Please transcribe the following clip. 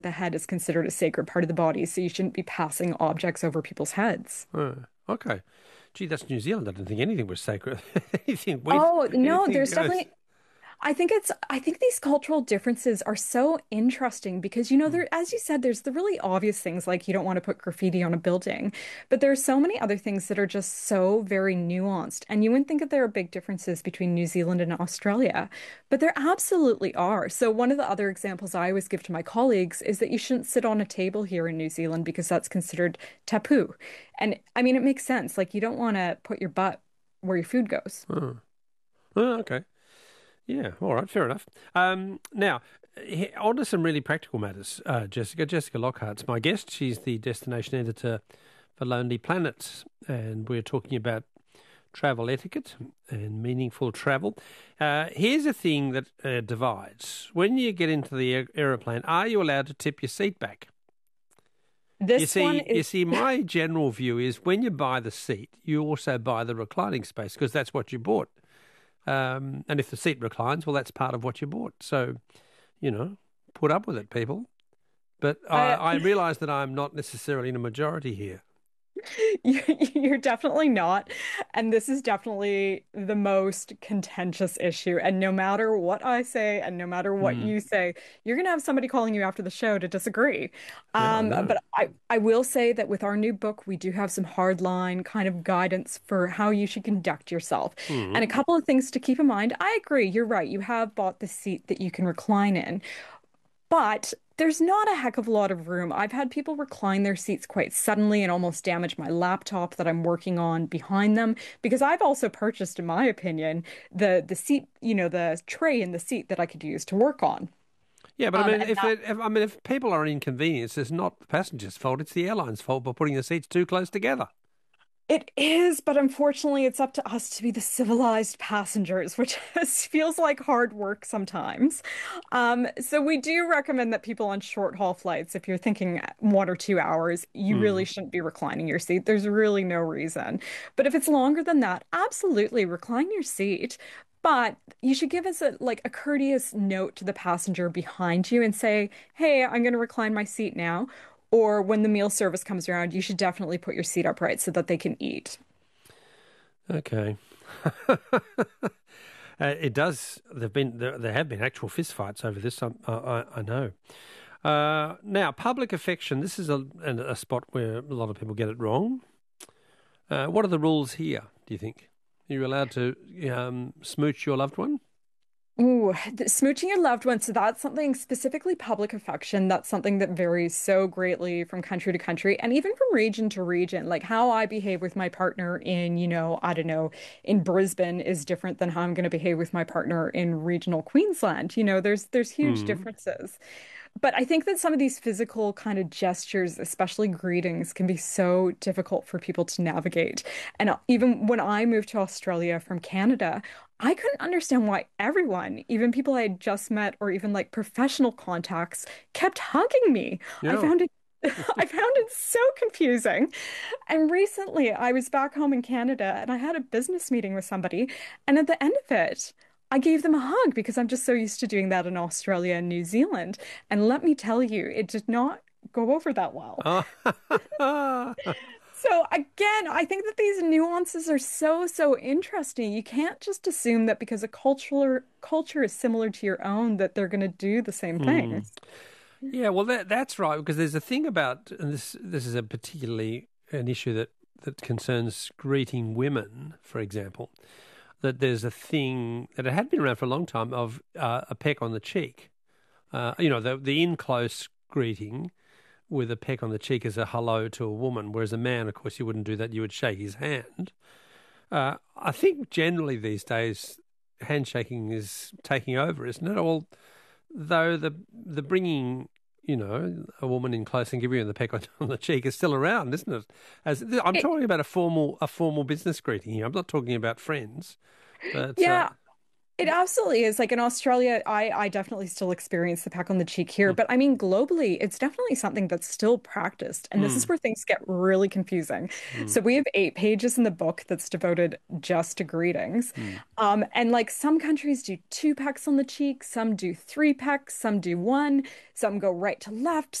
the head is considered a sacred part of the body, so you shouldn't be passing objects over people's heads. Oh, okay. Gee, that's New Zealand. I didn't think anything was sacred. anything we, Oh, no, anything there's goes. definitely I think these cultural differences are so interesting because Mm. there, as you said, there's the really obvious things like you don't want to put graffiti on a building, but there are so many other things that are just so very nuanced. And you wouldn't think that there are big differences between New Zealand and Australia, but there absolutely are. So one of the other examples I always give to my colleagues is that you shouldn't sit on a table here in New Zealand because that's considered taboo. And I mean, it makes sense. Like you don't want to put your butt where your food goes. Oh. Oh, okay. Yeah, all right, fair enough. Now, on to some really practical matters, Jessica. Jessica Lockhart's my guest. She's the destination editor for Lonely Planet, and we're talking about travel etiquette and meaningful travel. Here's a thing that divides. When you get into the aeroplane, are you allowed to tip your seat back? You This one see, you is see, my general view is when you buy the seat, you also buy the reclining space because that's what you bought. And if the seat reclines, well, that's part of what you bought. So, put up with it, people. But I I realise that I'm not necessarily in a majority here. You're definitely not. And this is definitely the most contentious issue. And no matter what I say and no matter what Hmm. you say, you're going to have somebody calling you after the show to disagree. Yeah, I know. But I will say that with our new book, we do have some hardline kind of guidance for how you should conduct yourself. Hmm. And a couple of things to keep in mind. I agree. You're right. You have bought the seat that you can recline in. But there's not a heck of a lot of room. I've had people recline their seats quite suddenly and almost damage my laptop that I'm working on behind them because I've also purchased, in my opinion, the seat, the tray in the seat that I could use to work on. Yeah, but I mean, And that if people are inconvenienced, it's not the passenger's fault; it's the airline's fault by putting the seats too close together. it is, but unfortunately, it's up to us to be the civilized passengers, which feels like hard work sometimes. So we do recommend that people on short haul flights, if you're thinking 1 or 2 hours, you really Hmm. shouldn't be reclining your seat. There's really no reason. But if it's longer than that, absolutely recline your seat. But you should give us a courteous note to the passenger behind you and say, "Hey, I'm going to recline my seat now." Or when the meal service comes around, you should definitely put your seat upright so that they can eat. Okay. It does. There have been actual fistfights over this. I know. Now, public affection. This is a spot where a lot of people get it wrong. What are the rules here? Do you think? Are you allowed to smooch your loved one? Ooh, smooching your loved ones. So that's something specifically public affection. That's something that varies so greatly from country to country and even from region to region. Like how I behave with my partner in, I don't know, in Brisbane is different than how I'm going to behave with my partner in regional Queensland. There's huge Hmm. differences. But I think that some of these physical kind of gestures, especially greetings, can be so difficult for people to navigate. And even when I moved to Australia from Canada, I couldn't understand why everyone, even people I had just met or even like professional contacts, kept hugging me. I Yeah. found it I found it so confusing. And recently I was back home in Canada and I had a business meeting with somebody, and at the end of it, I gave them a hug because I'm just so used to doing that in Australia and New Zealand. And let me tell you, it did not go over that well. Oh. So again, I think that these nuances are so, so interesting. You can't just assume that because a culture is similar to your own that they're going to do the same Hmm. things. Yeah, well, that's right because there's a thing about, and this is a particularly an issue that concerns greeting women, for example, that there's a thing that it had been around for a long time of a peck on the cheek. The in close greeting with a peck on the cheek is a hello to a woman, whereas a man, of course, you wouldn't do that. You would shake his hand. I think generally these days, handshaking is taking over, isn't it? Well, though the bringing a woman in close and giving her the peck on the cheek is still around, isn't it? I'm It, talking about a formal business greeting here. I'm not talking about friends, but yeah, It absolutely is. Like in Australia, I definitely still experience the peck on the cheek here. But I mean, globally, it's definitely something that's still practiced. And this is Mm, where things get really confusing. mm, So we have 8 pages in the book that's devoted just to greetings. mm. And like some countries do 2 pecks on the cheek, some do 3 pecks, some do one, some go right to left,